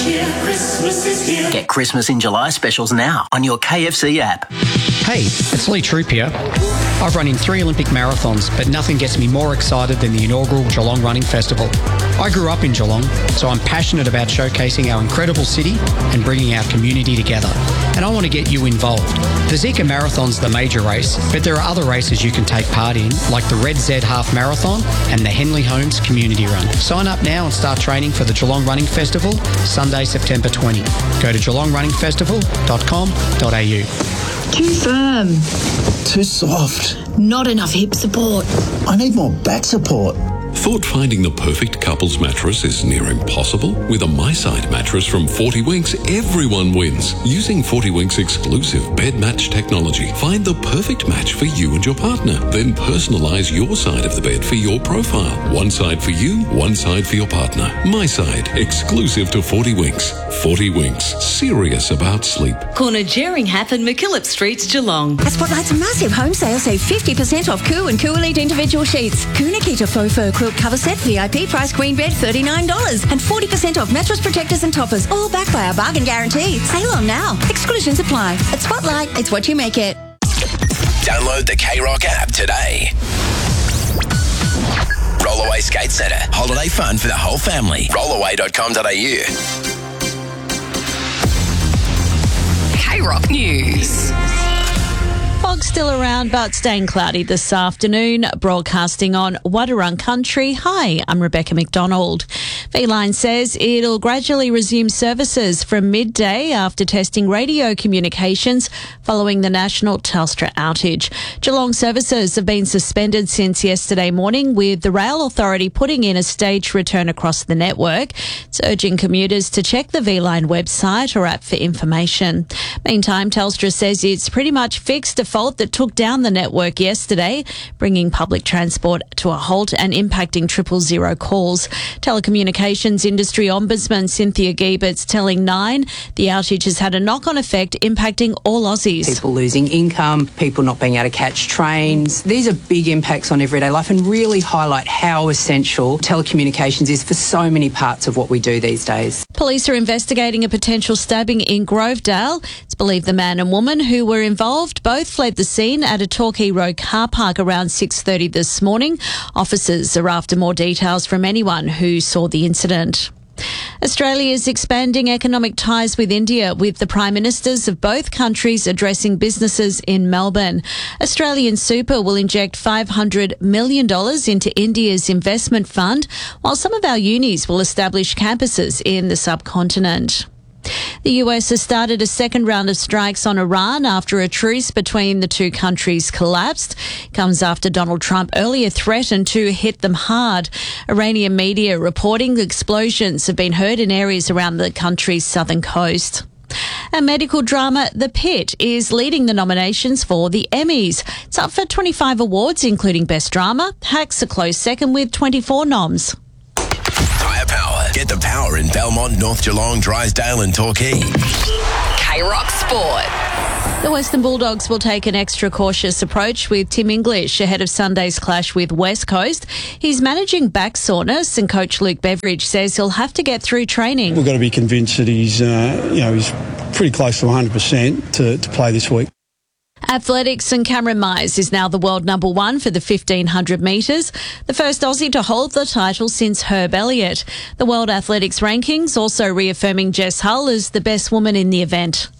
cheer, Christmas is here. Get Christmas in July specials now on your KFC app. Hey, it's Lee Troop here. I've run in 3 Olympic marathons, but nothing gets me more excited than the inaugural Geelong Running Festival. I grew up in Geelong, so I'm passionate about showcasing our incredible city and bringing our community together. And I want to get you involved. The Zika Marathon's the major race, but there are other races you can take part in, like the Red Z Half Marathon and the Henley Holmes Community Run. Sign up now and start training for the Geelong Running Festival, Sunday, September 20. Go to geelongrunningfestival.com.au. Too firm. Too soft. Not enough hip support. I need more back support. Thought finding the perfect couples mattress is near impossible? With a MySide mattress from 40 Winks, everyone wins. Using 40 Winks' exclusive bed match technology, find the perfect match for you and your partner. Then personalise your side of the bed for your profile. One side for you, one side for your partner. MySide, exclusive to 40 Winks. 40 Winks, serious about sleep. Corner Jeringhap and McKillop Streets, Geelong. At Spotlight's massive home sale, save 50% off Koo and Koo Elite individual sheets. Koo Nikita faux fur quilt cover set, VIP price queen bed $39. And 40% off mattress protectors and toppers, all backed by our bargain guarantee. Sale on now. Exclusions apply. At Spotlight, it's what you make it. Download the K-Rock app today. Rollaway Skate Centre. Holiday fun for the whole family. Rollaway.com.au. K-Rock News. Fog still around, but staying cloudy this afternoon. Broadcasting on Wadawurrung Country. Hi, I'm Rebecca McDonald. V-Line says it'll gradually resume services from midday after testing radio communications following the national Telstra outage. Geelong services have been suspended since yesterday morning, with the Rail Authority putting in a staged return across the network. It's urging commuters to check the V-Line website or app for information. Meantime, Telstra says it's pretty much fixed a fault that took down the network yesterday, bringing public transport to a halt and impacting 000 calls. Telecommunications industry ombudsman Cynthia Giebert's telling Nine the outage has had a knock-on effect impacting all Aussies. People losing income, people not being able to catch trains. These are big impacts on everyday life and really highlight how essential telecommunications is for so many parts of what we do these days. Police are investigating a potential stabbing in Grovedale. It's believed the man and woman who were involved both fled the scene at a Torquay Road car park around 6:30 this morning. Officers are after more details from anyone who saw the incident. Australia is expanding economic ties with India, with the Prime Ministers of both countries addressing businesses in Melbourne. Australian Super will inject $500 million into India's investment fund, while some of our unis will establish campuses in the subcontinent. The US has started a second round of strikes on Iran after a truce between the two countries collapsed. It comes after Donald Trump earlier threatened to hit them hard. Iranian media reporting the explosions have been heard in areas around the country's southern coast. And medical drama The Pit is leading the nominations for the Emmys. It's up for 25 awards, including Best Drama. Hacks a close second with 24 noms. Tyre Power. Get the power in Belmont, North Geelong, Drysdale and Torquay. K-Rock Sport. The Western Bulldogs will take an extra cautious approach with Tim English ahead of Sunday's clash with West Coast. He's managing back soreness, and coach Luke Beveridge says he'll have to get through training. We've got to be convinced that he's pretty close to 100% to play this week. Athletics, and Cameron Myers is now the world number one for the 1500 metres, the first Aussie to hold the title since Herb Elliott. The World Athletics rankings also reaffirming Jess Hull as the best woman in the event.